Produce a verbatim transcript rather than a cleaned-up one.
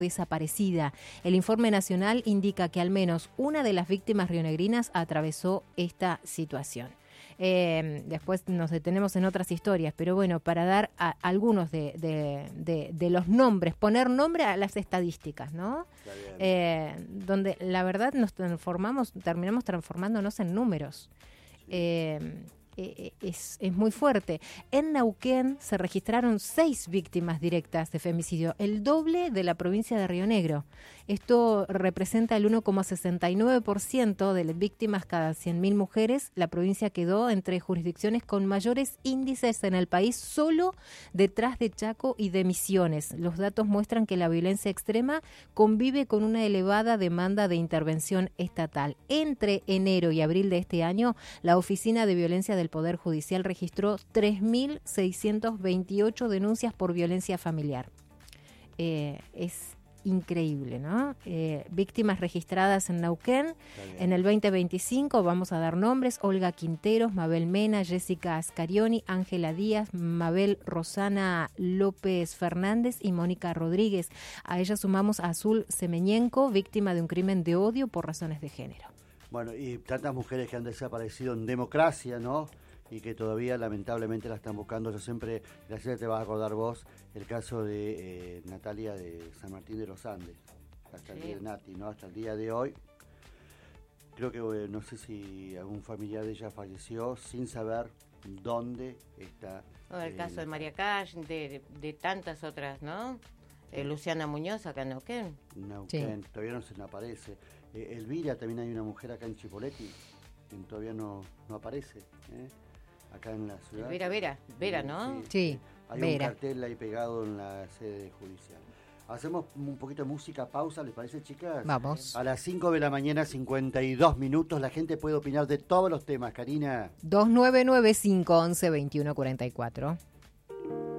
desaparecida. El informe nacional indica que al menos una de las víctimas rionegrinas atravesó esta situación. Eh, después nos detenemos en otras historias, pero bueno, para dar a, algunos de, de, de, de los nombres, poner nombre a las estadísticas, ¿no? Eh, donde la verdad nos transformamos, terminamos transformándonos en números. Eh, Eh, es, es muy fuerte. En Neuquén se registraron seis víctimas directas de femicidio, el doble de la provincia de Río Negro. Esto representa el uno coma sesenta y nueve por ciento de las víctimas cada cien mil mujeres. La provincia quedó entre jurisdicciones con mayores índices en el país, solo detrás de Chaco y de Misiones. Los datos muestran que la violencia extrema convive con una elevada demanda de intervención estatal. Entre enero y abril de este año, la Oficina de Violencia del Poder Judicial registró tres mil seiscientas veintiocho denuncias por violencia familiar. Eh, es increíble, ¿no? Eh, víctimas registradas en Neuquén en el veinte veinticinco, vamos a dar nombres: Olga Quinteros, Mabel Mena, Jessica Ascarioni, Ángela Díaz, Mabel Rosana López Fernández y Mónica Rodríguez. A ellas sumamos a Azul Semeñenco, víctima de un crimen de odio por razones de género. Bueno, y tantas mujeres que han desaparecido en democracia, ¿no? Y que todavía lamentablemente la están buscando. Yo siempre, gracias, te vas a acordar vos, el caso de eh, Natalia de San Martín de los Andes, hasta sí. el día de Nati, ¿no? Hasta el día de hoy. Creo que, eh, no sé si algún familiar de ella falleció sin saber dónde está. O el eh, caso de María Cash, de, de tantas otras, ¿no? Eh, Luciana Muñoz acá en Neuquén. Neuquén, sí. todavía no se le aparece. Eh, Elvira, también hay una mujer acá en Chipoleti, que todavía no, no aparece, ¿eh? Acá en la ciudad. Vera, Vera, Vera, ¿no? Sí, sí, hay Vera. un cartel ahí pegado en la sede judicial. Hacemos un poquito de música, pausa, ¿les parece, chicas? Vamos. A las cinco de la mañana, cincuenta y dos minutos, la gente puede opinar de todos los temas, Karina. dos nueve nueve cinco once veintiuno cuarenta y cuatro.